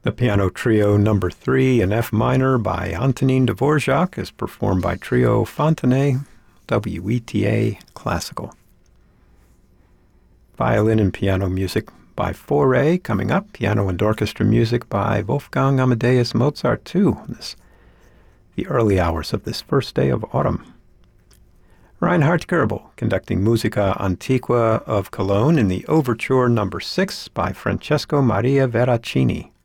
The Piano Trio Number 3 in F minor by Antonin Dvorak is performed by Trio Fontenay, WETA Classical. Violin and piano music by Fauré coming up. Piano and orchestra music by Wolfgang Amadeus Mozart II. The early hours of this first day of autumn. Reinhard Goebel conducting Musica Antiqua of Cologne in the Overture Number 6 by Francesco Maria Veracini.